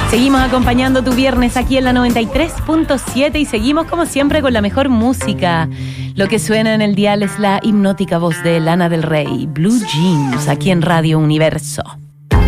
Seguimos acompañando tu viernes aquí en la 93.7 y seguimos como siempre con la mejor música. Lo que suena en el dial es la hipnótica voz de Lana del Rey, Blue Jeans, aquí en Radio Universo.